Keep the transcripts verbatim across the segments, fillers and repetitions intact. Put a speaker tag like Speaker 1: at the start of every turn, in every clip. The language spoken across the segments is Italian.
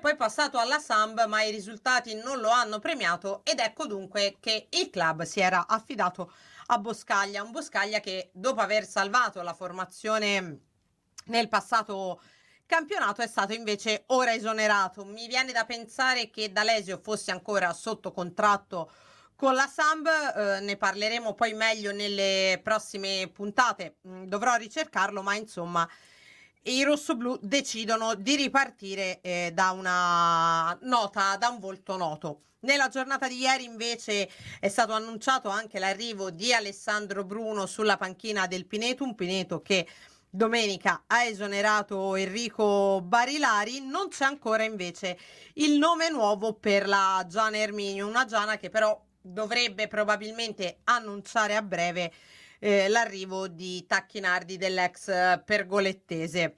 Speaker 1: poi passato alla Samp, ma i risultati non lo hanno premiato ed ecco dunque che il club si era affidato a Boscaglia, un Boscaglia che dopo aver salvato la formazione nel passato campionato è stato invece ora esonerato. Mi viene da pensare che D'Alesio fosse ancora sotto contratto con la Samp, eh, ne parleremo poi meglio nelle prossime puntate, mm, dovrò ricercarlo, ma insomma i rossoblù decidono di ripartire eh, da una nota, da un volto noto. Nella giornata di ieri invece è stato annunciato anche l'arrivo di Alessandro Bruno sulla panchina del Pineto, un Pineto che domenica ha esonerato Enrico Barilari. Non c'è ancora invece il nome nuovo per la Giana Erminio, una Giana che però dovrebbe probabilmente annunciare a breve eh, l'arrivo di Tacchinardi, dell'ex pergolettese.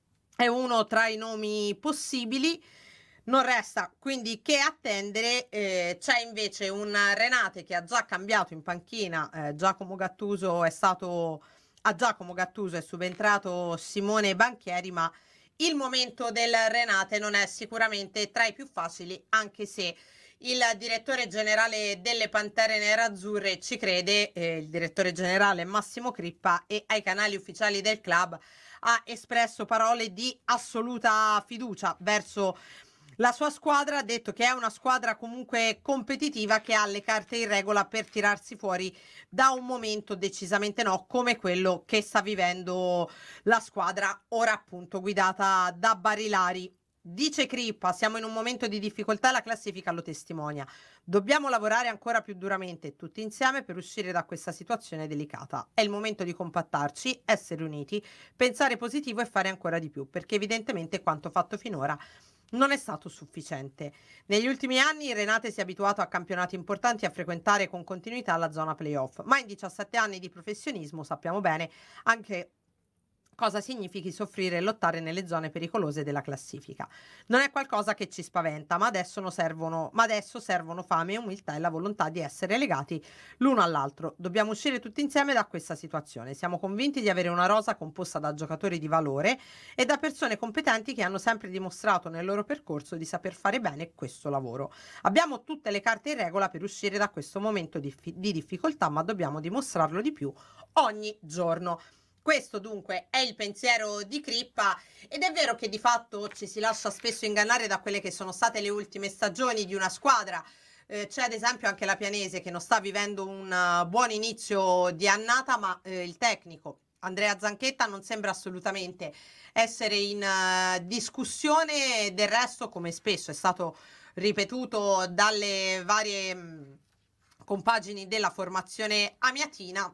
Speaker 1: È uno tra i nomi possibili. Non resta quindi che attendere. Eh, c'è invece un Renate che ha già cambiato in panchina. eh, Giacomo Gattuso è stato a Giacomo Gattuso è subentrato Simone Banchieri, ma il momento del Renate non è sicuramente tra i più facili, anche se il direttore generale delle Pantere Nerazzurre ci crede, eh, il direttore generale Massimo Crippa, e ai canali ufficiali del club ha espresso parole di assoluta fiducia verso la sua squadra. Ha detto che è una squadra comunque competitiva, che ha le carte in regola per tirarsi fuori da un momento decisamente no, come quello che sta vivendo la squadra ora appunto guidata da Barilari. Dice Crippa, siamo in un momento di difficoltà e la classifica lo testimonia. Dobbiamo lavorare ancora più duramente tutti insieme per uscire da questa situazione delicata. È il momento di compattarci, essere uniti, pensare positivo e fare ancora di più, perché evidentemente quanto fatto finora non è stato sufficiente. Negli ultimi anni Renate si è abituato a campionati importanti e a frequentare con continuità la zona playoff, ma in diciassette anni di professionismo sappiamo bene anche cosa significhi soffrire e lottare nelle zone pericolose della classifica. Non è qualcosa che ci spaventa, ma adesso, non servono, ma adesso servono fame e umiltà e la volontà di essere legati l'uno all'altro. Dobbiamo uscire tutti insieme da questa situazione. Siamo convinti di avere una rosa composta da giocatori di valore e da persone competenti che hanno sempre dimostrato nel loro percorso di saper fare bene questo lavoro. Abbiamo tutte le carte in regola per uscire da questo momento di, di difficoltà, ma dobbiamo dimostrarlo di più ogni giorno. Questo dunque è il pensiero di Crippa, ed è vero che di fatto ci si lascia spesso ingannare da quelle che sono state le ultime stagioni di una squadra. Eh, c'è ad esempio anche la Pianese che non sta vivendo un uh, buon inizio di annata, ma eh, il tecnico Andrea Zanchetta non sembra assolutamente essere in uh, discussione. Del resto, come spesso è stato ripetuto dalle varie mh, compagini della formazione amiatina,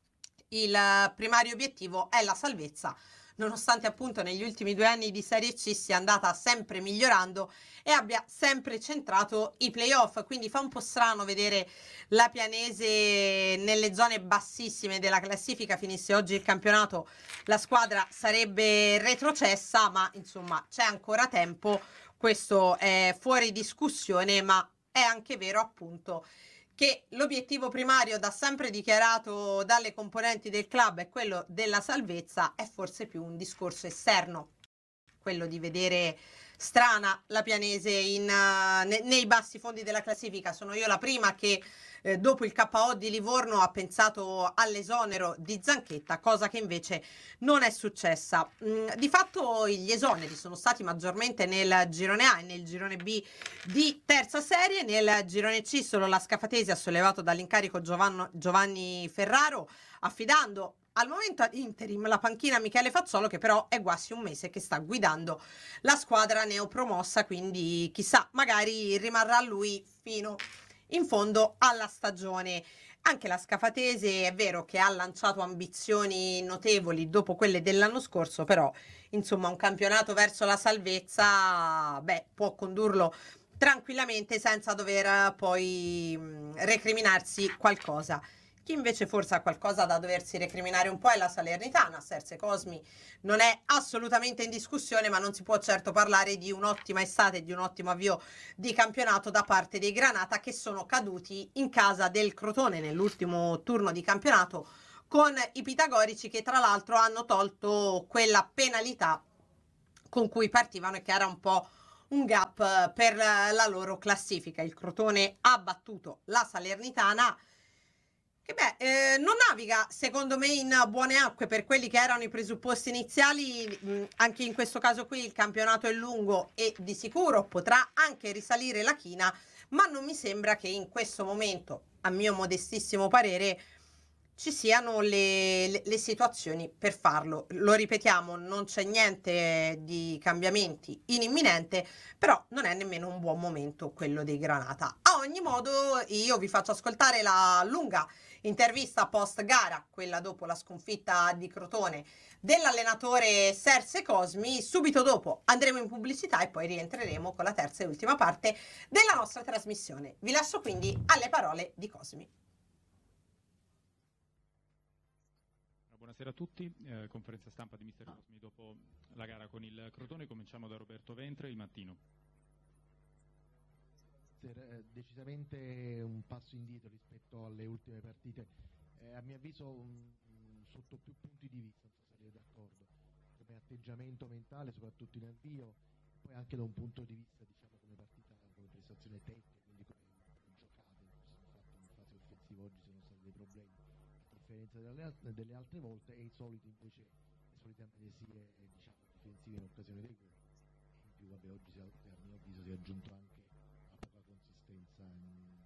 Speaker 1: il primario obiettivo è la salvezza, nonostante appunto negli ultimi due anni di Serie C sia andata sempre migliorando e abbia sempre centrato i playoff. Quindi fa un po' strano vedere la Pianese nelle zone bassissime della classifica. Finisse oggi il campionato, la squadra sarebbe retrocessa, ma insomma c'è ancora tempo, questo è fuori discussione. Ma è anche vero appunto che l'obiettivo primario, da sempre dichiarato dalle componenti del club, è quello della salvezza. È forse più un discorso esterno quello di vedere strana la Pianese in, uh, ne, nei bassi fondi della classifica. Sono io la prima che eh, dopo il K O di Livorno ha pensato all'esonero di Zanchetta, cosa che invece non è successa. Mm, di fatto gli esoneri sono stati maggiormente nel girone A e nel girone B di terza serie. Nel girone C solo la Scafatesi ha sollevato dall'incarico Giovanno, Giovanni Ferraro, affidando al momento ad interim la panchina a Michele Fazzolo, che però è quasi un mese che sta guidando la squadra neopromossa, quindi chissà, magari rimarrà lui fino in fondo alla stagione. Anche la Scafatese è vero che ha lanciato ambizioni notevoli dopo quelle dell'anno scorso, però insomma un campionato verso la salvezza, beh, può condurlo tranquillamente senza dover poi mh, recriminarsi qualcosa. Chi invece forse ha qualcosa da doversi recriminare un po' è la Salernitana. Serse Cosmi non è assolutamente in discussione, ma non si può certo parlare di un'ottima estate e di un ottimo avvio di campionato da parte dei Granata, che sono caduti in casa del Crotone nell'ultimo turno di campionato con i pitagorici, che tra l'altro hanno tolto quella penalità con cui partivano e che era un po' un gap eh, per la loro classifica. Il Crotone ha battuto la Salernitana, che beh, eh, non naviga secondo me in buone acque per quelli che erano i presupposti iniziali. Mh, anche in questo caso qui il campionato è lungo e di sicuro potrà anche risalire la china, ma non mi sembra che in questo momento, a mio modestissimo parere, ci siano le, le- le situazioni per farlo. Lo ripetiamo, non c'è niente di cambiamenti in imminente, però non è nemmeno un buon momento quello dei Granata. A ogni modo, io vi faccio ascoltare la lunga intervista post gara, quella dopo la sconfitta di Crotone, dell'allenatore Serse Cosmi. Subito dopo andremo in pubblicità e poi rientreremo con la terza e ultima parte della nostra trasmissione. Vi lascio quindi alle parole di Cosmi.
Speaker 2: Buonasera a tutti, eh, conferenza stampa di mister Cosmi dopo la gara con il Crotone. Cominciamo da Roberto Ventre, il mattino.
Speaker 3: Eh, decisamente un passo indietro rispetto alle ultime partite, eh, a mio avviso um, sotto più punti di vista, non so se siete d'accordo, come atteggiamento mentale soprattutto in avvio, poi anche da un punto di vista diciamo come partita, come prestazione tecnica, quindi come giocate in fase offensiva. Oggi sono stati dei problemi a differenza delle, delle altre volte, e i soliti invece le solite amnesie diciamo difensive in occasione dei gol. In più vabbè, oggi si, a mio avviso si è aggiunto anche consistenza nel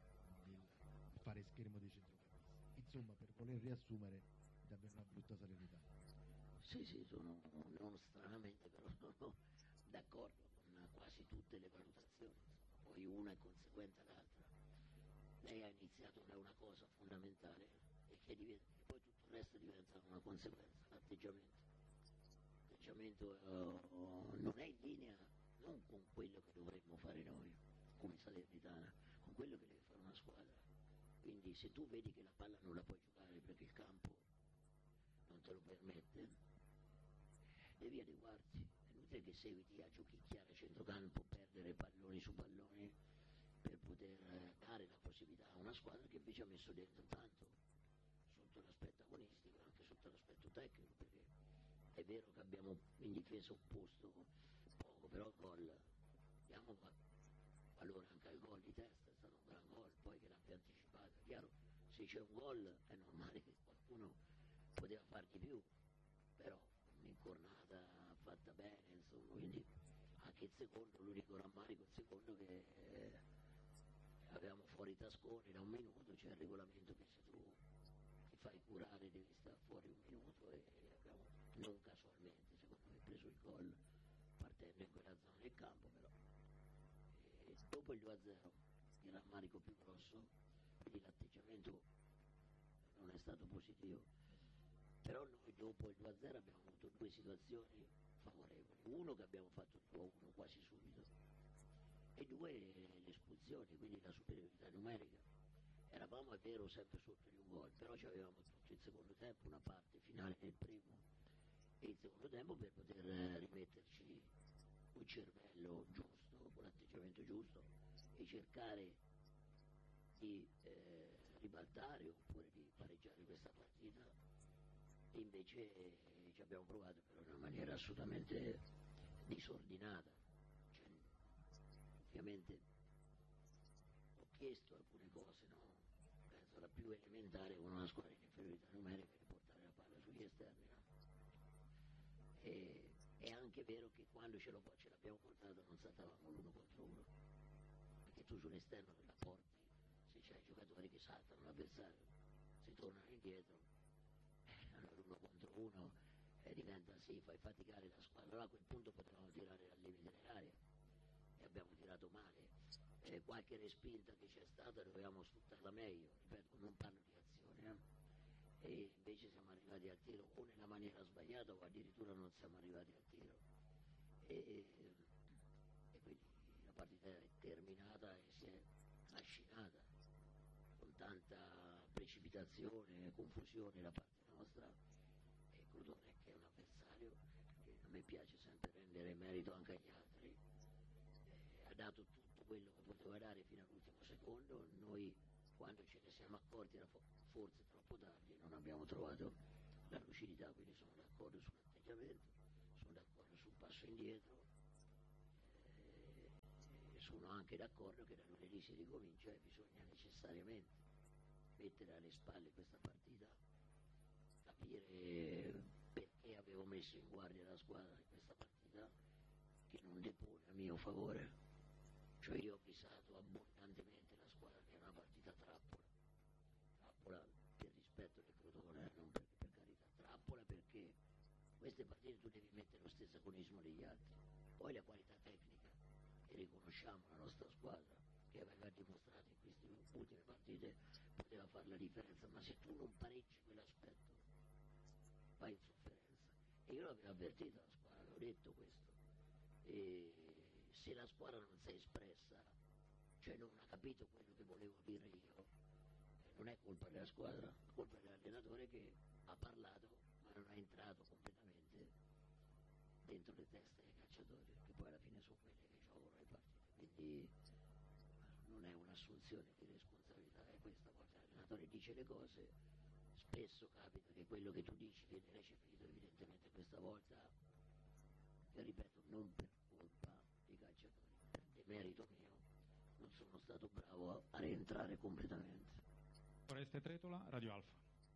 Speaker 3: fare schermo dei centrocampisti. Insomma, per voler riassumere, davvero una brutta Salernitana.
Speaker 4: Sì, sì, sono non stranamente però sono d'accordo con quasi tutte le valutazioni, poi una è conseguente all'altra. Lei ha iniziato da una cosa fondamentale e che diventa, poi tutto il resto diventa una conseguenza, l'atteggiamento. L'atteggiamento uh, non è in linea non con quello che dovremmo fare noi come Salernitana, con quello che deve fare una squadra. Quindi se tu vedi che la palla non la puoi giocare perché il campo non te lo permette, devi adeguarti. È inutile che seguiti a giochicchiare a centrocampo, perdere palloni su palloni per poter dare la possibilità a una squadra che invece ha messo dentro tanto sotto l'aspetto agonistico, anche sotto l'aspetto tecnico, perché è vero che abbiamo in difesa opposto poco, però gol abbiamo allora anche il gol di testa è stato un gran gol, poi che l'abbia anticipato. È chiaro, se c'è un gol è normale che qualcuno poteva far di più, però un'incornata fatta bene, insomma, quindi anche il secondo, l'unico rammarico, il secondo che eh, avevamo fuori Tasconi da un minuto, c'è il regolamento che se tu ti fai curare devi stare fuori un minuto, e abbiamo non casualmente secondo me preso il gol partendo in quella zona del campo. Però dopo il due a zero il rammarico più grosso, quindi l'atteggiamento non è stato positivo, però noi dopo il due a zero abbiamo avuto due situazioni favorevoli, uno che abbiamo fatto il due a uno quasi subito e due le espulsioni, quindi la superiorità numerica. Eravamo, è vero, sempre sotto di un gol, però ci avevamo tutto il secondo tempo, una parte finale del primo e il secondo tempo per poter rimetterci un cervello giusto, con l'atteggiamento giusto, e cercare di eh, ribaltare oppure di pareggiare questa partita. E invece eh, ci abbiamo provato però in una maniera assolutamente disordinata. Cioè, ovviamente ho chiesto alcune cose, no? Penso la più elementare con una squadra in inferiorità numerica di portare la palla sugli esterni, no? E, è anche vero che quando ce, lo, ce l'abbiamo portato non saltavamo l'uno contro uno, perché tu sull'esterno della porti, se c'hai giocatori che saltano l'avversario, si tornano indietro, eh, allora uno contro uno eh, diventa sì, fai faticare la squadra. Allora a quel punto potevamo tirare al limite dell'area e abbiamo tirato male, eh, qualche respinta che c'è stata dovevamo sfruttarla meglio, ripeto, non parlo di azione, eh. E invece siamo arrivati al tiro o nella maniera sbagliata o addirittura non siamo arrivati al tiro, e, e quindi la partita è terminata e si è trascinata con tanta precipitazione e confusione da parte nostra. E Crotone, che è un avversario che a me piace sempre rendere merito anche agli altri, eh, ha dato tutto quello che poteva dare fino all'ultimo secondo. Noi quando ce ne siamo accorti era forse troppo tardi, non abbiamo trovato la lucidità, quindi sono d'accordo sull'atteggiamento, sono d'accordo sul passo indietro, anche d'accordo che da lunedì si ricomincia e bisogna necessariamente mettere alle spalle questa partita, capire perché avevo messo in guardia la squadra in questa partita che non depone a mio favore. Cioè io ho avvisato abbondantemente la squadra che è una partita trappola, trappola per rispetto del Crotone, non perché per carità, trappola perché queste partite tu devi mettere lo stesso agonismo degli altri, poi la qualità tecnica che riconosciamo la nostra squadra che aveva dimostrato in queste ultime partite poteva fare la differenza, ma se tu non pareggi quell'aspetto vai in sofferenza. E io l'avevo avvertito la squadra, l'ho detto questo, e se la squadra non si è espressa, cioè non ha capito quello che volevo dire io, non è colpa della squadra, è colpa dell'allenatore che ha parlato ma non è entrato completamente dentro le teste dei calciatori, che poi alla fine sono quelli che giocano le partite, quindi non è un'assunzione di responsabilità, è questa volta l'allenatore dice le cose, spesso capita che quello che tu dici viene recepito, evidentemente questa volta, e ripeto, non per colpa dei calciatori, per demerito mio, non sono stato bravo a, a rientrare completamente.
Speaker 2: Foreste Tretola, Radio Alfa.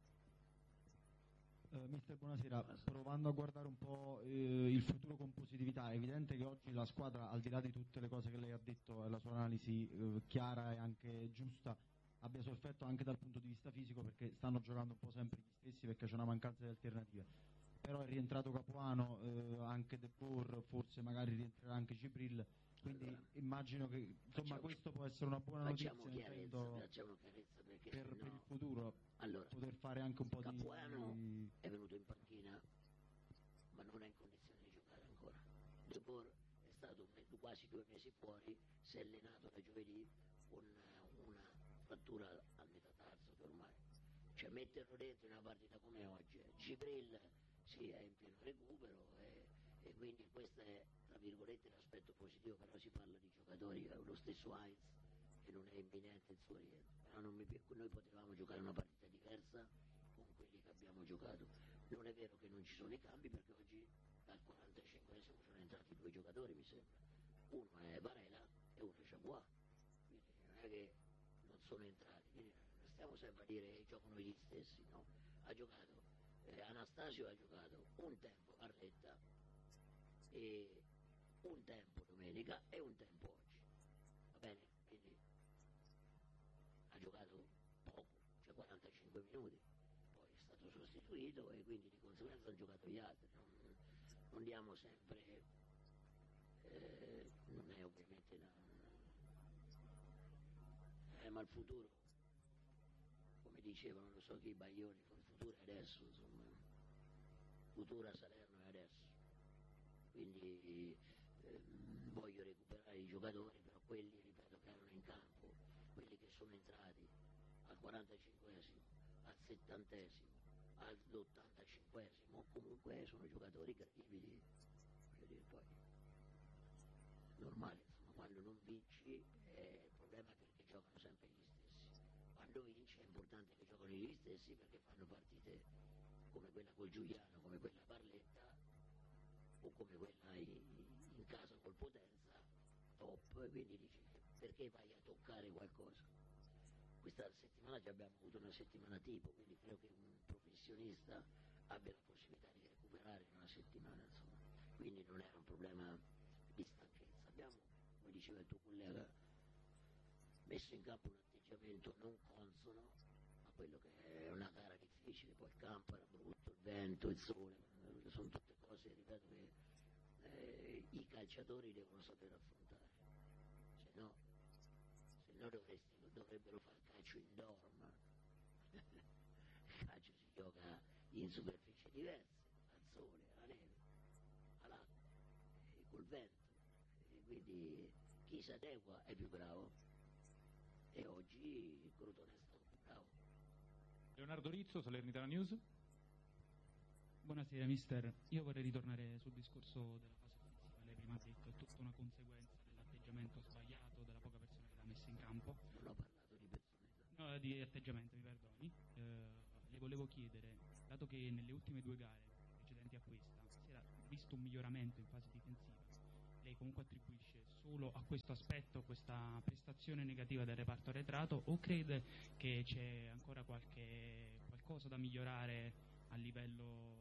Speaker 5: Uh, mister, buonasera. Provando a guardare un po' eh, il futuro con positività, è evidente che oggi la squadra, al di là di tutte le cose che lei ha detto e la sua analisi eh, chiara e anche giusta, abbia sofferto anche dal punto di vista fisico, perché stanno giocando un po' sempre gli stessi perché c'è una mancanza di alternative. Però è rientrato Capuano, eh, anche De Boer, forse magari rientrerà anche Gibril, quindi allora, immagino che insomma facciamo, questo può essere una buona notizia
Speaker 4: chiarezza, facciamo chiarezza perché
Speaker 5: per,
Speaker 4: no,
Speaker 5: per il futuro,
Speaker 4: allora,
Speaker 5: poter fare anche un po'
Speaker 4: Capuano
Speaker 5: di...
Speaker 4: è venuto in panchina ma non è in condizione di giocare ancora. De Boer è stato quasi due mesi fuori, si è allenato da giovedì con una frattura al metatarso che ormai, cioè metterlo dentro in una partita come oggi, Gibril sì, è in pieno recupero e, e quindi questo è tra virgolette l'aspetto positivo, però si parla di giocatori, lo stesso Heinz che non è imminente il suo rientro, però non mi, noi potevamo giocare una partita diversa con quelli che abbiamo giocato. Non è vero che non ci sono i cambi perché oggi dal quarantacinquesimo sono entrati due giocatori mi sembra, uno è Varela e uno è Chabois, quindi non è che non sono entrati, quindi stiamo sempre a dire che giocano gli stessi, no? Ha giocato Eh, Anastasio, ha giocato un tempo Barletta e un tempo domenica e un tempo oggi, va bene? Quindi ha giocato poco, cioè quarantacinque minuti, poi è stato sostituito e quindi di conseguenza hanno giocato gli altri, non, non diamo sempre, eh, non è ovviamente una, eh, ma il futuro, come dicevano, lo so che i Baglioni, il futuro è adesso, insomma, futuro a Salerno è adesso, quindi eh, voglio recuperare i giocatori, però quelli, ripeto, che erano in campo, quelli che sono entrati al quarantacinquesimo, al settantesimo, all'ottantacinquesimo, comunque sono giocatori credibili, voglio dire, poi normale, insomma, quando non vinci eh, il problema è perché giocano sempre gli stessi. Quando vince è importante che giocano gli stessi perché fanno partite come quella col Giuliano, come quella Barletta o come quella in, in casa col Potenza, top, e quindi dici perché vai a toccare qualcosa. Questa settimana già abbiamo avuto una settimana tipo, quindi credo che un professionista abbia la possibilità di recuperare in una settimana, insomma. Quindi non era un problema di stanchezza. Abbiamo, come diceva il tuo collega, messo in campo un atteggiamento non consono a quello che è una gara difficile, poi il campo era brutto, il vento, il sole, sono tutte cose, ripeto, che eh, i calciatori devono saper affrontare, se no, se no dovresti, dovrebbero fare calcio indoor, ma il calcio si gioca in superfici diverse, al sole, alla neve, all'acqua, e col vento, e quindi chi si adegua è più bravo. E oggi il Crotone è stato più bravo.
Speaker 2: Leonardo Rizzo, Salernitana News.
Speaker 6: Buonasera mister, io vorrei ritornare sul discorso della fase offensiva. Lei prima ha detto è tutta una conseguenza dell'atteggiamento sbagliato, della poca persona che l'ha messa in campo.
Speaker 4: Non ho parlato di personalità.
Speaker 6: No, di atteggiamento, mi perdoni. Eh, le volevo chiedere, dato che nelle ultime due gare precedenti a questa si era visto un miglioramento in fase difensiva, lei comunque attribuisce solo a questo aspetto, questa prestazione negativa del reparto arretrato, o crede che c'è ancora qualche qualcosa da migliorare a livello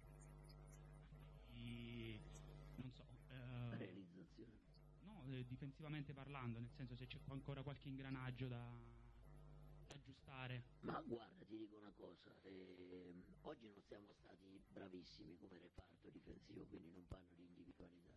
Speaker 6: di, non so, eh,
Speaker 4: realizzazione?
Speaker 6: no, eh, difensivamente parlando, nel senso, se c'è ancora qualche ingranaggio da, da aggiustare?
Speaker 4: Ma guarda, ti dico una cosa, ehm, oggi non siamo stati bravissimi come reparto difensivo, quindi non parlo di individualità,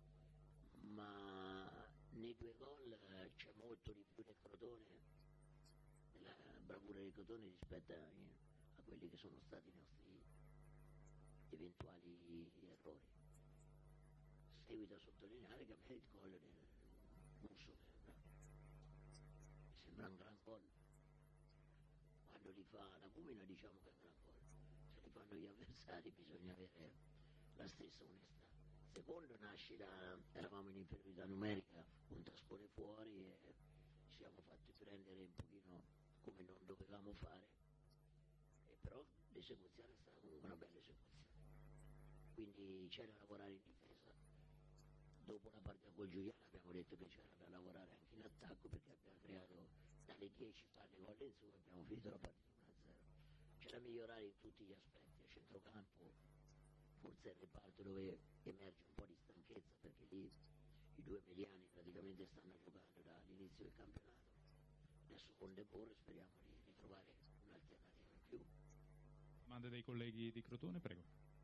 Speaker 4: ma nei due gol eh, c'è molto di più del Crotone, della bravura del Crotone rispetto a, a quelli che sono stati i nostri eventuali errori. Seguito a sottolineare che a me il gol del Musso sembra, mi sembra un gran gol. Quando li fa la Cumina diciamo che è un gran gol, se li fanno gli avversari bisogna avere la stessa onestà. Secondo nasce da, eravamo in inferiorità numerica, un tascone fuori e ci siamo fatti prendere un pochino come non dovevamo fare, e però l'esecuzione è stata comunque una bella esecuzione, quindi c'è da lavorare in difesa. Dopo la partita col Giuliano abbiamo detto che c'era da lavorare anche in attacco, perché abbiamo creato dalle dieci palle gol in su e abbiamo finito la partita uno a zero. C'è da migliorare in tutti gli aspetti, a centrocampo forse è il reparto dove emerge un po' di stanchezza, perché lì i due mediani praticamente stanno giocando dall'inizio del campionato. Adesso con De Boer speriamo di ritrovare un'alternativa in più.
Speaker 2: Domande dei colleghi di Crotone, prego.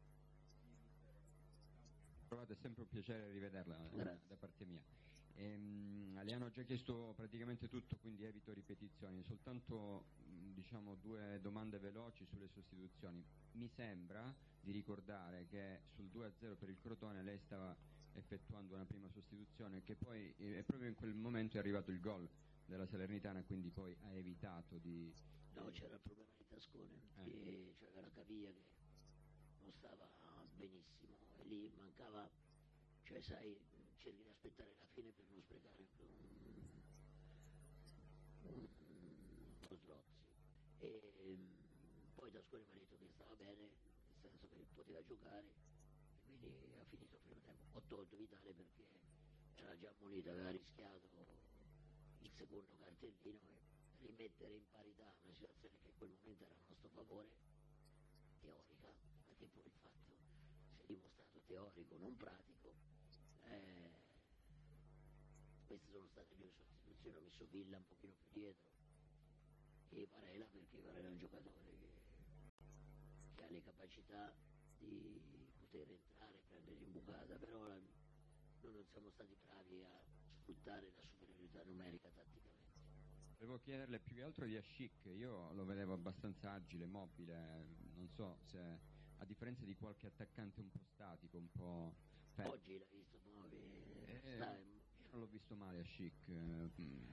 Speaker 7: È sempre un piacere rivederla eh, da parte mia. Ehm, le hanno già chiesto praticamente tutto, quindi evito ripetizioni, soltanto diciamo due domande veloci sulle sostituzioni. Mi sembra di ricordare che sul due a zero per il Crotone lei stava effettuando una prima sostituzione, che poi eh, proprio in quel momento è arrivato il gol della Salernitana, quindi poi ha evitato di...
Speaker 4: No, c'era il problema di Tascone,
Speaker 7: eh.
Speaker 4: che c'era la caviglia che non stava benissimo e lì mancava, cioè sai, cerchi di aspettare la fine per non sprecare un, un, uno Strozzi, e poi Tascone mi ha detto che stava bene, nel senso che poteva giocare, e quindi ha finito il primo tempo. Ho tolto Vitale perché era già ammonito, aveva rischiato il secondo cartellino, e rimettere in parità una situazione che in quel momento era a nostro favore, teorica, perché poi il fatto si è dimostrato teorico, non pratico. Eh, queste sono state le due sostituzioni. Ho messo Villa un pochino più dietro e Varela, perché Varela è un giocatore che, che ha le capacità di poter entrare e prendere l'imbucata, però la, noi non siamo stati bravi a sfruttare la superiorità numerica tatticamente.
Speaker 7: Volevo chiederle più che altro di Ascic, io lo vedevo abbastanza agile, mobile, non so se a differenza di qualche attaccante un po' statico, un po'... Fe...
Speaker 4: Oggi l'ha visto muovere,
Speaker 7: eh,
Speaker 4: sta...
Speaker 7: io non l'ho visto male Ascic, eh,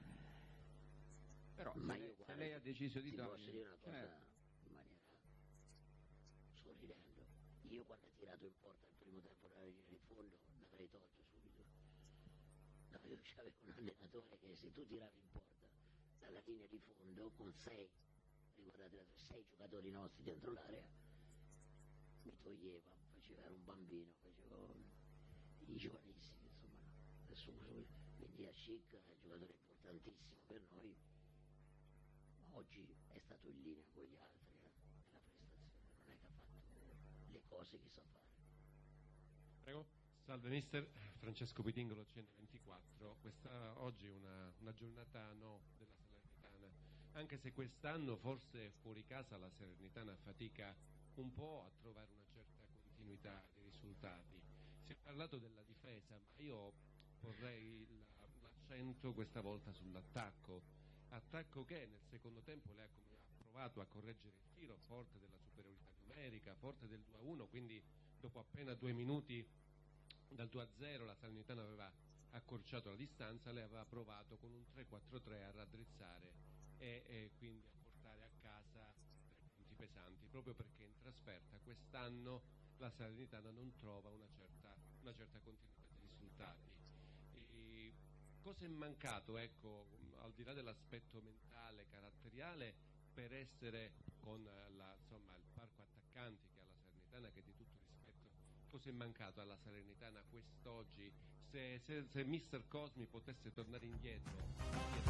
Speaker 7: però
Speaker 4: ma
Speaker 7: se,
Speaker 4: io,
Speaker 7: lei,
Speaker 4: guarda,
Speaker 7: se lei ha deciso di
Speaker 4: ti
Speaker 7: togliere...
Speaker 4: posso dire una cosa
Speaker 7: certo.
Speaker 4: in maniera sorridendo, io quando ha tirato in porta il primo tempo dalla linea di fondo l'avrei tolto subito. No, io c'avevo un allenatore che se tu tiravi in porta dalla linea di fondo con sei, ricordate, sei giocatori nostri dentro l'area, mi toglieva, faceva, era un bambino, facevo i giovanissimi, insomma, no. Adesso quindi Ascic è un giocatore importantissimo per noi, ma oggi è stato in linea con gli altri eh, nella prestazione, non è che ha fatto le cose che sa fare.
Speaker 2: Prego.
Speaker 8: Salve mister, Francesco Pitingolo centoventiquattro. Questa oggi è una, una giornata no della Salernitana, anche se quest'anno forse fuori casa la Salernitana fatica un po' a trovare una certa continuità dei risultati. Si è parlato della difesa, ma io porrei la, l'accento questa volta sull'attacco, attacco che nel secondo tempo lei ha, ha provato a correggere il tiro, forte della superiorità numerica, forte del due a uno, quindi dopo appena due minuti dal due a zero la Salernitana aveva accorciato la distanza, lei aveva provato con un tre quattro tre a raddrizzare e, e quindi a portare a casa tre punti pesanti, proprio perché in trasferta quest'anno la Salernitana non trova una certa, una certa continuità di risultati. E cosa è mancato, ecco, al di là dell'aspetto mentale, caratteriale, per essere con la, insomma, il parco attaccanti che ha la Salernitana, che di tutto rispetto cosa è mancato alla Salernitana quest'oggi? Se, se, se mister Cosmi potesse tornare in